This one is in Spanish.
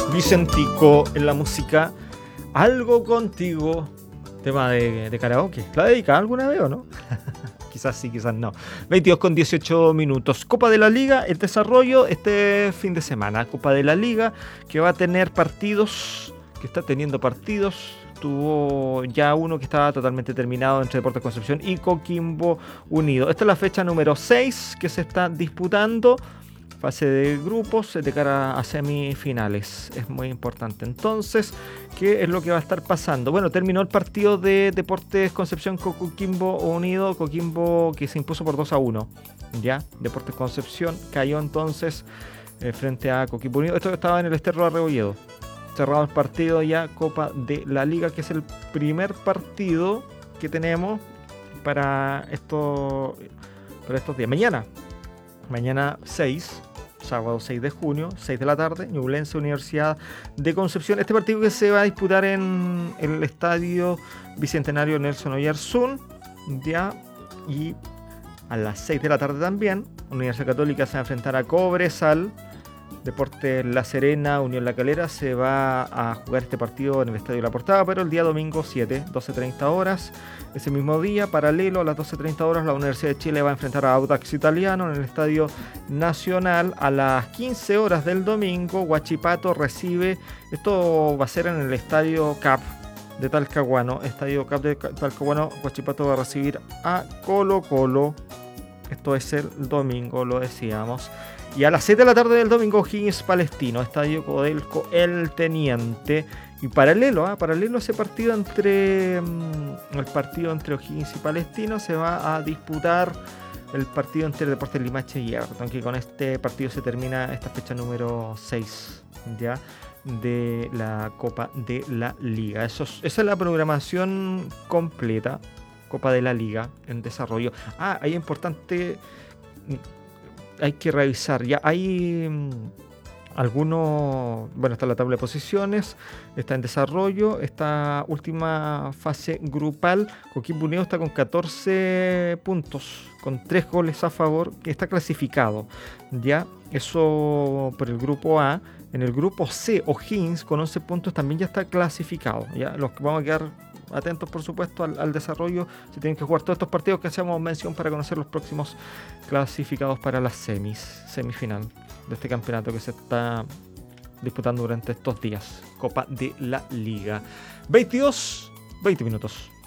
Vicentico en la música. Algo contigo. Tema de karaoke. ¿La dedicado alguna vez o no? Quizás sí, quizás no. 22:18 minutos. Copa de la Liga, el desarrollo este fin de semana. Copa de la Liga que va a tener partidos, que está teniendo partidos. Tuvo ya uno que estaba totalmente terminado entre Deportes Concepción y Coquimbo Unido. Esta es la fecha número 6 que se está disputando. Fase de grupos de cara a semifinales. Es muy importante. Entonces, ¿qué es lo que va a estar pasando? Bueno, terminó el partido de Deportes Concepción con Coquimbo Unido. Coquimbo que se impuso por 2-1. Ya, Deportes Concepción cayó entonces frente a Coquimbo Unido. Esto estaba en el Ester Rebolledo. Cerrado el partido ya, Copa de la Liga, que es el primer partido que tenemos para estos días. Mañana 6, sábado 6 de junio, 6 de la tarde, Ñublense Universidad de Concepción. Este partido que se va a disputar en el estadio Bicentenario Nelson Oyarzún, ya, y a las 6 de la tarde también, Universidad Católica se va a enfrentar a Cobresal. Deportes La Serena, Unión La Calera se va a jugar este partido en el Estadio La Portada, pero el día domingo 7, 12:30 horas. Ese mismo día, paralelo a las 12:30 horas, la Universidad de Chile va a enfrentar a Audax Italiano en el Estadio Nacional. A las 15 horas del domingo, Huachipato recibe, esto va a ser en el Estadio CAP de Talcahuano. Estadio CAP de Talcahuano, Huachipato va a recibir a Colo Colo. Esto es el domingo, lo decíamos. Y a las 7 de la tarde del domingo, O'Higgins Palestino, Estadio Codelco El Teniente. Y paralelo a ese partido entre O'Higgins y Palestino, se va a disputar el partido entre Deportes Limache y Everton, que con este partido se termina esta fecha número 6 ya de la Copa de la Liga. Esa es la programación completa. Copa de la Liga en desarrollo. Ahí es importante, hay que revisar, ya hay algunos, bueno, está la tabla de posiciones, está en desarrollo, esta última fase grupal, Coquimbo Unido está con 14 puntos, con 3 goles a favor, que está clasificado, ya, eso por el grupo A. En el grupo C, O'Higgins con 11 puntos también ya está clasificado, ya, los que vamos a quedar atentos por supuesto al desarrollo, se tienen que jugar todos estos partidos que hacemos mención para conocer los próximos clasificados para la semifinal de este campeonato que se está disputando durante estos días, Copa de la Liga. 20 minutos.